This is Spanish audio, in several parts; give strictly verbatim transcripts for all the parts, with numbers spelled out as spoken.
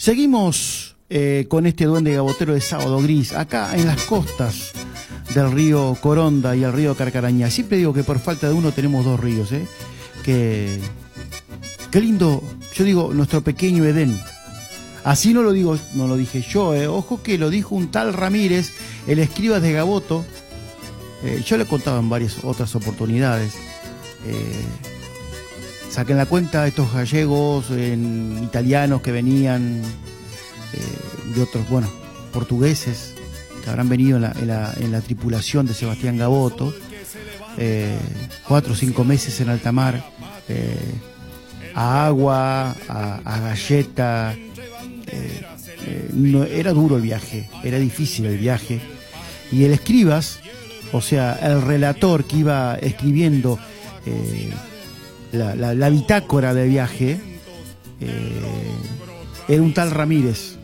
Seguimos eh, con este duende gabotero de Sábado Gris, acá en las costas del río Coronda y el río Carcarañá. Siempre digo que por falta de uno tenemos dos ríos, ¿eh? Que, qué lindo, yo digo, nuestro pequeño Edén. Así no lo digo, no lo dije yo, ¿eh? Ojo que lo dijo un tal Ramírez, el escriba de Gaboto. Eh, yo le contaba en varias otras oportunidades. Eh, saquen la cuenta estos gallegos, en, italianos que venían, eh, de otros, bueno, portugueses, que habrán venido en la, en la, en la tripulación de Sebastián Gaboto, eh, cuatro o cinco meses en alta mar, eh, a agua, a, a galleta. Eh, eh, no, era duro el viaje, era difícil el viaje. Y el escribas, o sea, el relator que iba escribiendo eh, la, la, la bitácora de viaje, eh, era un tal Ramírez,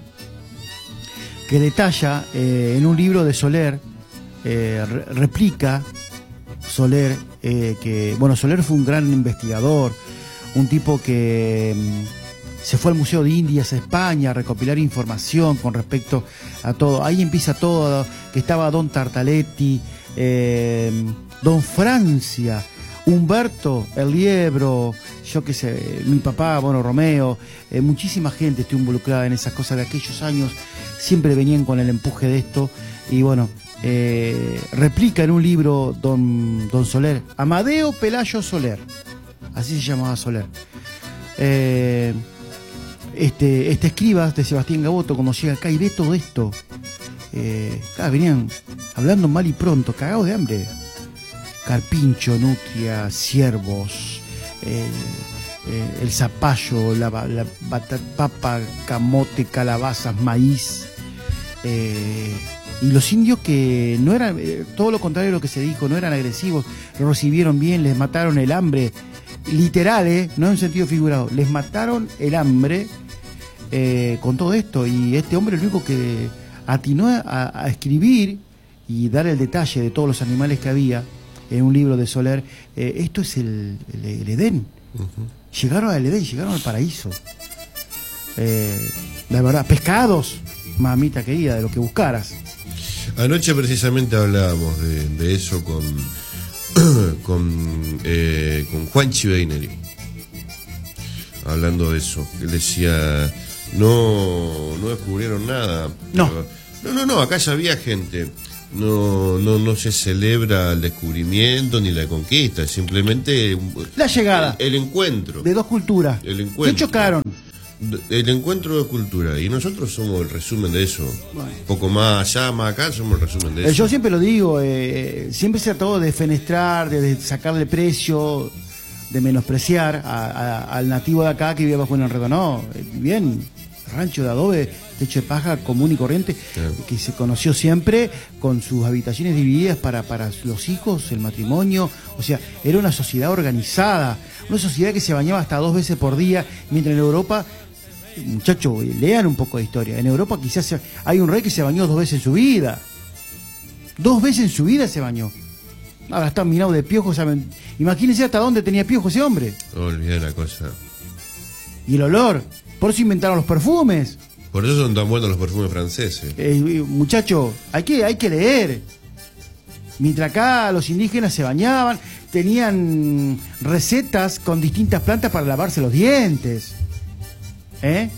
que detalla eh, en un libro de Soler, eh, re replica Soler, eh, que, bueno, Soler fue un gran investigador, un tipo que mm, se fue al Museo de Indias a España a recopilar información con respecto a todo. Ahí empieza todo, que estaba Don Tartaletti, eh, Don Francia, Humberto, el Liebro, yo qué sé, mi papá, bueno, Romeo, eh, muchísima gente estuvo involucrada en esas cosas de aquellos años, siempre venían con el empuje de esto, y bueno, eh, replica en un libro Don, Don Soler, Amadeo Pelayo Soler, así se llamaba Soler. Eh, este, este escriba de Sebastián Gaboto, cuando llega acá y ve todo esto, eh, claro, venían hablando mal y pronto, cagados de hambre. Carpincho, nutria, ciervos, eh, eh, el zapallo, la, la batata, papa, camote, calabazas, maíz. Eh, y los indios que no eran, eh, todo lo contrario de lo que se dijo, no eran agresivos, lo recibieron bien, les mataron el hambre, literal, eh, no en sentido figurado, les mataron el hambre eh, con todo esto. Y este hombre lo único que atinó a, a escribir y dar el detalle de todos los animales que había en un libro de Soler. Eh, esto es el, el, el Edén. Uh-huh. Llegaron al Edén, llegaron al paraíso. Eh, la verdad, pescados, mamita querida, de lo que buscaras. Anoche precisamente hablábamos de, de eso con con, eh, con Juan Chiveineri, hablando de eso. Él decía, no, no descubrieron nada. No. Pero, no, no, no, acá ya había gente. No, no, no se celebra el descubrimiento ni la conquista, simplemente la llegada, el, el encuentro de dos culturas el encuentro, que chocaron, el encuentro de cultura, y nosotros somos el resumen de eso. Bueno. Poco más allá, más acá, somos el resumen de eso. Yo siempre lo digo, eh, siempre se trató de fenestrar, de, de sacarle precio, de menospreciar a, a, al nativo de acá que vive bajo un enredo. No, bien, rancho de adobe, techo de paja común y corriente, claro, que se conoció siempre con sus habitaciones divididas para, para los hijos, el matrimonio. O sea, era una sociedad organizada, una sociedad que se bañaba hasta dos veces por día, mientras en Europa, muchachos, lean un poco de historia, en Europa quizás hay un rey que se bañó dos veces en su vida, dos veces en su vida se bañó. Ahora está minado de piojos, ¿saben? Imagínense hasta dónde tenía piojos ese hombre. Olvidé la cosa. Y el olor. Por eso inventaron los perfumes. Por eso son tan buenos los perfumes franceses. Eh, muchacho, hay que, hay que leer. Mientras acá los indígenas se bañaban, tenían recetas con distintas plantas para lavarse los dientes. ¿Eh?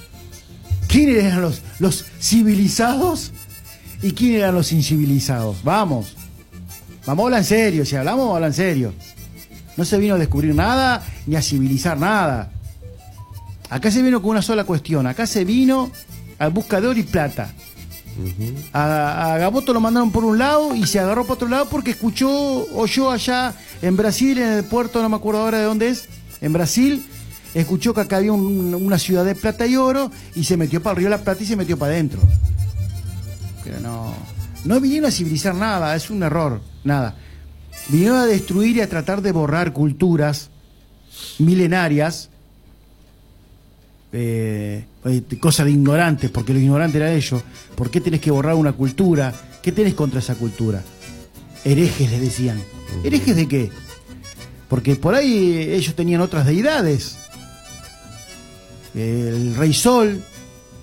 ¿Quiénes eran los, los civilizados y quiénes eran los incivilizados? Vamos. Vamos a hablar en serio. Si hablamos, vamos a hablar en serio. No se vino a descubrir nada ni a civilizar nada. Acá se vino con una sola cuestión. Acá se vino a busca de oro y plata. Uh-huh. A, a Gaboto lo mandaron por un lado y se agarró por otro lado porque escuchó, oyó allá en Brasil, en el puerto, no me acuerdo ahora de dónde es, en Brasil, escuchó que acá había un, una ciudad de plata y oro y se metió para el río de la Plata y se metió para adentro. Pero no, no vinieron a civilizar nada, es un error, nada. Vinieron a destruir y a tratar de borrar culturas milenarias. Eh, cosa de ignorantes, porque lo ignorante era ellos. ¿Por qué tenés que borrar una cultura? ¿Qué tenés contra esa cultura? Herejes les decían. ¿Herejes de qué? Porque por ahí ellos tenían otras deidades. El rey Sol,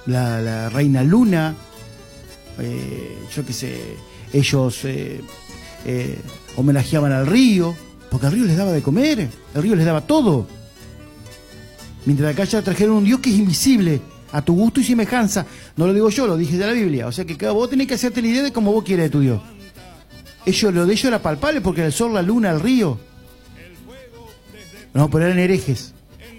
la, la reina Luna, eh, yo qué sé, ellos eh, eh, homenajeaban al río, porque el río les daba de comer, el río les daba todo. Mientras acá ya trajeron un Dios que es invisible, a tu gusto y semejanza. No lo digo yo, lo dije de la Biblia. O sea que cada vos tenés que hacerte la idea de cómo vos quieres de tu Dios. Ellos, lo de ellos era palpable porque era el sol, la luna, el río. No, pero eran herejes.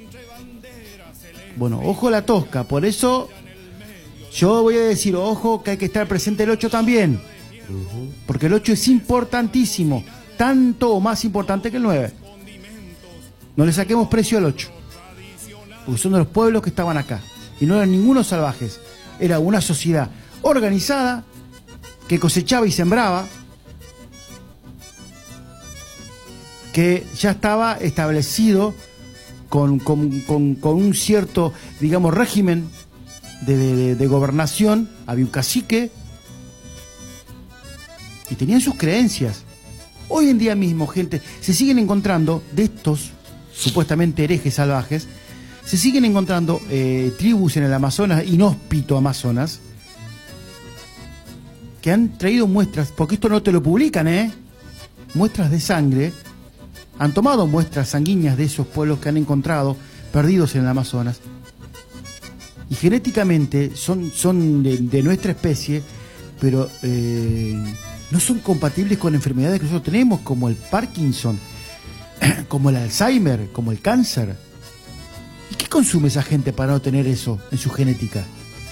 Bueno, ojo a la tosca. Por eso yo voy a decir, ojo, que hay que estar presente el ocho también. Uh-huh. Porque el ocho es importantísimo. Tanto o más importante que el nueve. No le saquemos precio al ocho. Porque son de los pueblos que estaban acá. Y no eran ningunos salvajes. Era una sociedad organizada que cosechaba y sembraba, que ya estaba establecido con, con, con, con un cierto, digamos, régimen de, de, de gobernación. Había un cacique y tenían sus creencias. Hoy en día mismo, gente, se siguen encontrando de estos supuestamente herejes salvajes, se siguen encontrando eh, tribus en el Amazonas, inhóspito Amazonas, que han traído muestras, porque esto no te lo publican, ¿eh? Muestras de sangre. Han tomado muestras sanguíneas de esos pueblos que han encontrado perdidos en el Amazonas. Y genéticamente son, son de, de nuestra especie, pero eh, no son compatibles con enfermedades que nosotros tenemos, como el Parkinson, como el Alzheimer, como el cáncer. ¿Y qué consume esa gente para no tener eso en su genética?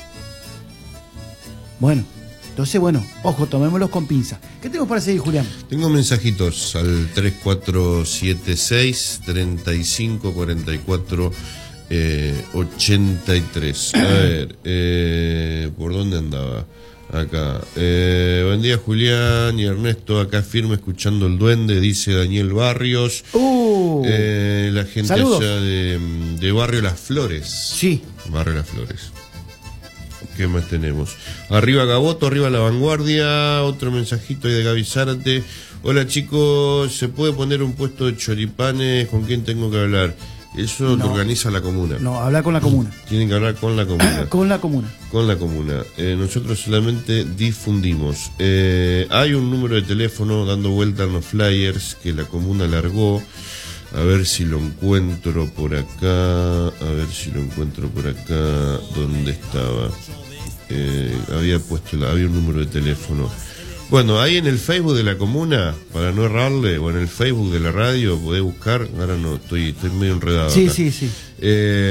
Bueno, entonces, bueno, ojo, tomémoslos con pinza. ¿Qué tenemos para seguir, Julián? Tengo mensajitos al tres cuatro siete seis, tres cinco cuatro cuatro, ochenta y tres. A ver, eh, ¿por dónde andaba? Acá. Eh, buen día, Julián y Ernesto. Acá firme escuchando el duende, dice Daniel Barrios. Uh, eh, la gente saludos. allá de, de Barrio Las Flores. Sí. Barrio Las Flores. ¿Qué más tenemos? Arriba Gaboto, arriba La Vanguardia. Otro mensajito ahí de Gaby Zárate. Hola chicos, ¿se puede poner un puesto de choripanes? ¿Con quién tengo que hablar? Eso no, lo organiza la comuna. No, habla con la comuna. Tienen que hablar con la comuna. Con la comuna. Con la comuna. Eh, nosotros solamente difundimos. Eh, hay un número de teléfono dando vuelta en los flyers que la comuna largó. A ver si lo encuentro por acá. A ver si lo encuentro por acá. ¿Dónde estaba? Eh, había puesto, la, había un número de teléfono. Bueno, ahí en el Facebook de la comuna, para no errarle, o en el Facebook de la radio, podés buscar. Ahora no, estoy, estoy medio enredado. Sí, acá. sí, sí. Eh,